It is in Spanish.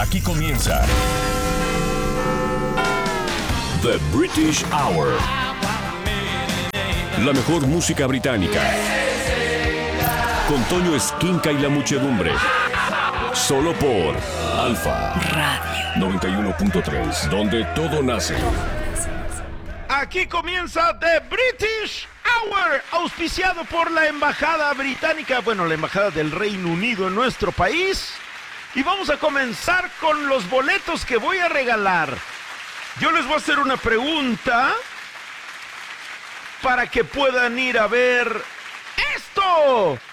Aquí comienza The British Hour. La mejor música británica. Con Toño Esquinca y la muchedumbre. Solo por Alfa Radio 91.3, donde todo nace. Aquí comienza The British Hour, auspiciado por la Embajada Británica, la Embajada del Reino Unido en nuestro país. Y vamos a comenzar con los boletos que voy a regalar. Yo les voy a hacer una pregunta para que puedan ir a ver esto.